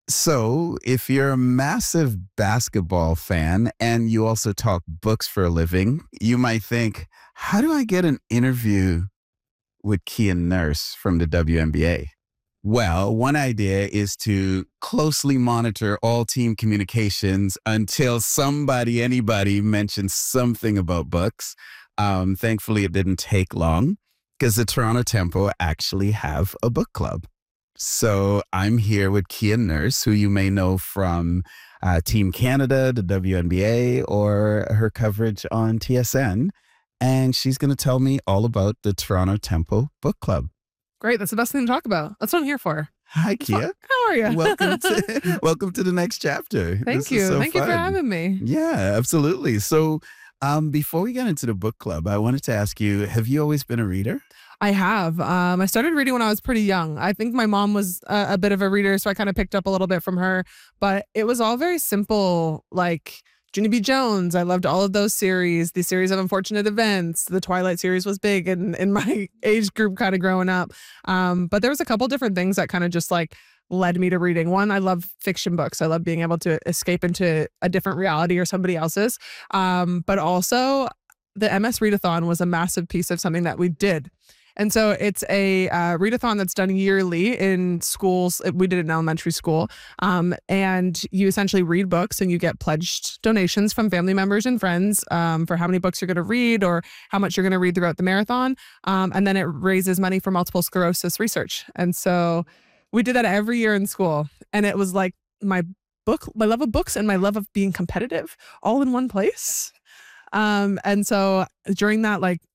So, if you're a massive basketball fan and you also talk books for a living, you might think, how do I get an interview with Kian Nurse from the WNBA? Well, one idea is to closely monitor all team communications until anybody mentions something about books. Thankfully, it didn't take long because the Toronto Tempo actually have a book club. So I'm here with Kian Nurse, who you may know from Team Canada, the WNBA, or her coverage on TSN. And she's going to tell me all about the Toronto Tempo Book Club. Great. That's the best thing to talk about. That's what I'm here for. Hi, Kia. How are you? Welcome to the next chapter. Thank you. Thank you for having me. Yeah, absolutely. So before we get into the book club, I wanted to ask you, have you always been a reader? I have. I started reading when I was pretty young. I think my mom was a bit of a reader, so I kind of picked up a little bit from her. But it was all very simple, like Junie B. Jones. I loved all of those series, the series of unfortunate events. The Twilight series was big in my age group kind of growing up. But there was a couple different things that kind of just like led me to reading. One, I love fiction books. I love being able to escape into a different reality or somebody else's. But also the MS Readathon was a massive piece of something that we did. And so it's a readathon that's done yearly in schools. We did it in elementary school. And you essentially read books and you get pledged donations from family members and friends for how many books you're going to read or how much you're going to read throughout the marathon. And then it raises money for multiple sclerosis research. And so we did that every year in school. And it was like my love of books and my love of being competitive all in one place. And so during that like